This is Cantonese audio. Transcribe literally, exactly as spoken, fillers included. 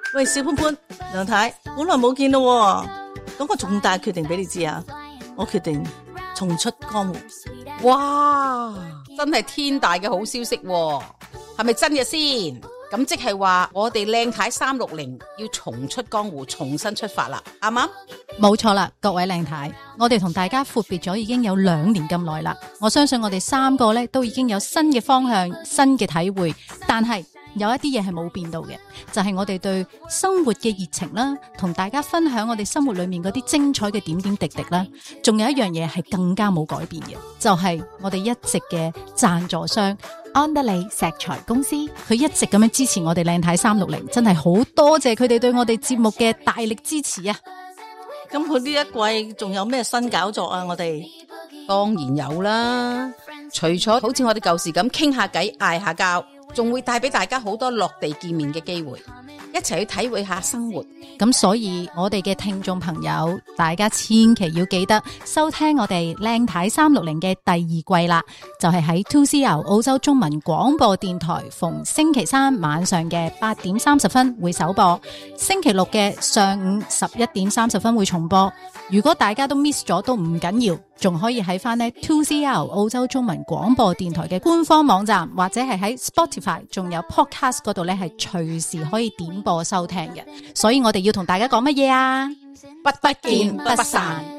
喂，小潘潘，梁太，好耐冇見咯，講個重大決定俾你知啊！我決定重出江湖。 哇，真係天大嘅好消息喎，係咪真嘅先？咁即係話我哋靚太三六零要重出江湖，重新出發啦，啱唔啱？ 冇錯啦，各位靚太，我哋同大家闊別咗已經有兩年咁耐啦。我相信我哋三個咧都已經有新嘅方向、新嘅體會，但係有一啲嘢係冇變到嘅，就係我哋對生活嘅熱情啦，同大家分享我哋生活裏面嗰啲精彩嘅點點滴滴啦。仲有一樣嘢係更加冇改變嘅，就係我哋一直嘅贊助商安德利石材公司，佢一直咁樣支持我哋靚太三六零，真係好多謝佢哋對我哋節目嘅大力支持啊！ 咁佢呢一季仲有咩新搞作啊？我哋當然有啦，除咗好似我哋舊時咁傾下偈、嗌下交，仲會帶俾大家好多落地見面嘅機會，一齊去體會下生活。 咁所以我哋嘅聽眾朋友，大家千祈要記得收聽我哋靚太三六零嘅第二季啦，就係喺 two C R 澳洲中文廣播電台逢星期三晚上嘅八點三十分會首播，星期六嘅上午十一點三十分會重播。如果大家都 miss 咗都唔緊要，仲可以喺翻呢 two C R 澳洲中文廣播電台嘅官方網站，或者係喺 Spotify 仲有 Podcast 嗰度呢，係隨時可以點播收聽嘅。所以我哋要同大家講乜嘢啊？ 不不見不散。